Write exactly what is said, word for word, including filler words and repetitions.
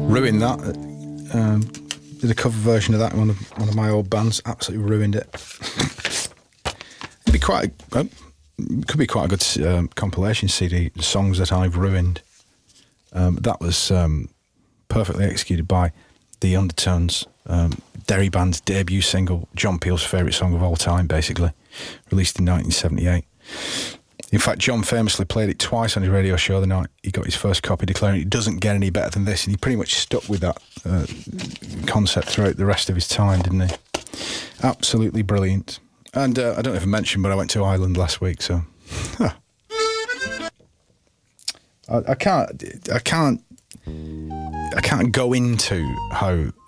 Ruined that. Um, did a cover version of that in one of, one of my old bands. Absolutely ruined it. It'd be quite a, it could be quite a good um, compilation C D, songs that I've ruined. Um, that was um, perfectly executed by the Undertones, um, Derry Band's debut single, John Peel's favourite song of all time, basically, released in nineteen seventy-eight. In fact, John famously played it twice on his radio show the night he got his first copy, declaring it doesn't get any better than this, and he pretty much stuck with that uh, concept throughout the rest of his time, didn't he? Absolutely brilliant. And uh, I don't know if I mentioned, but I went to Ireland last week, so huh. I, I can't, I can't, I can't go into how